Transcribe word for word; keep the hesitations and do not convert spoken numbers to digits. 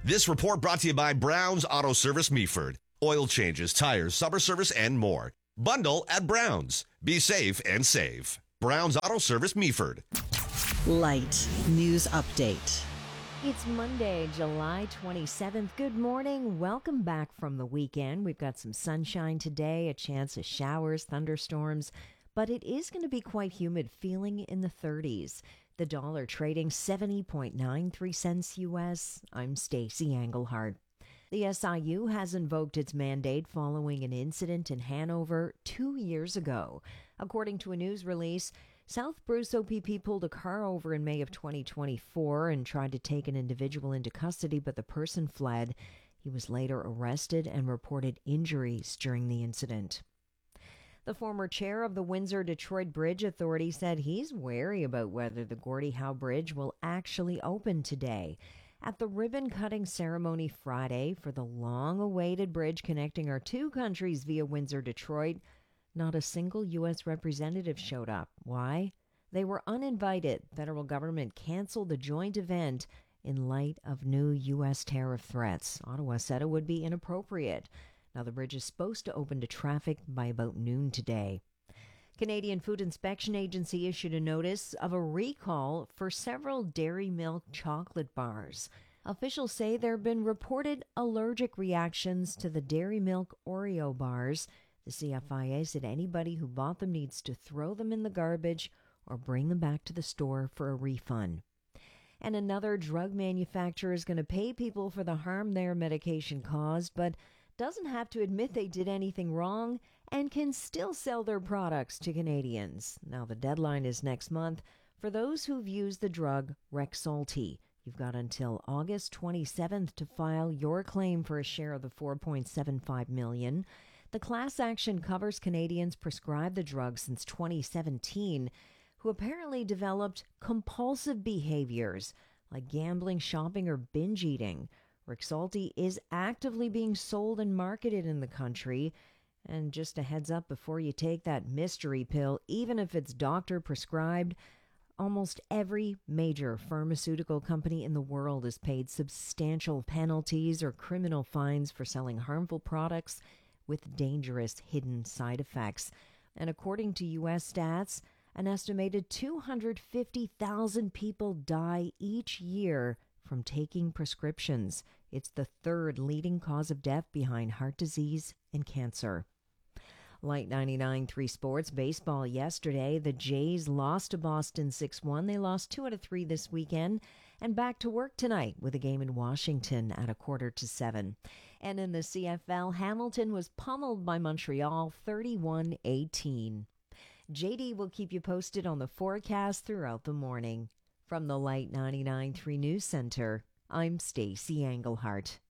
This report brought to you by Brown's Auto Service Meaford. Oil changes, tires, summer service, and more. Bundle at Brown's. Be safe and save. Brown's Auto Service Meaford. Light News Update. It's Monday, July twenty-seventh. Good morning. Welcome back from the weekend. We've got some sunshine today, a chance of showers, thunderstorms, but it is going to be quite humid, feeling in the thirties. The dollar trading seventy point nine three cents U S. I'm Stacey Engelhardt. The S I U has invoked its mandate following an incident in Hanover two years ago. According to a news release, South Bruce O P P pulled a car over in May of twenty twenty-four and tried to take an individual into custody, but the person fled. He was later arrested and reported injuries during the incident. The former chair of the Windsor-Detroit Bridge Authority said he's wary about whether the Gordie Howe Bridge will actually open today. At the ribbon-cutting ceremony Friday for the long-awaited bridge connecting our two countries via Windsor-Detroit, not a single U S representative showed up. Why? They were uninvited. Federal government canceled the joint event in light of new U S tariff threats. Ottawa said it would be inappropriate. Now the bridge is supposed to open to traffic by about noon today. Canadian Food Inspection Agency issued a notice of a recall for several dairy milk chocolate bars. Officials say there have been reported allergic reactions to the dairy milk Oreo bars. The C F I A said anybody who bought them needs to throw them in the garbage or bring them back to the store for a refund. And another drug manufacturer is going to pay people for the harm their medication caused, but doesn't have to admit they did anything wrong and can still sell their products to Canadians. Now, the deadline is next month for those who've used the drug Rexulti. You've got until August twenty-seventh to file your claim for a share of the four point seven five million dollars. The class action covers Canadians prescribed the drug since twenty seventeen who apparently developed compulsive behaviors like gambling, shopping, or binge eating. Rexulti is actively being sold and marketed in the country. And just a heads up before you take that mystery pill, even if it's doctor prescribed, almost every major pharmaceutical company in the world has paid substantial penalties or criminal fines for selling harmful products with dangerous hidden side effects. And according to U S stats, an estimated two hundred fifty thousand people die each year from taking prescriptions. It's the third leading cause of death behind heart disease and cancer. Light ninety-nine point three Sports. Baseball yesterday. The Jays lost to Boston six one. They lost two out of three this weekend. And back to work tonight with a game in Washington at a quarter to seven. And in the C F L, Hamilton was pummeled by Montreal thirty-one eighteen. J D will keep you posted on the forecast throughout the morning. From the Light ninety-nine point three News Center, I'm Stacey Engelhardt.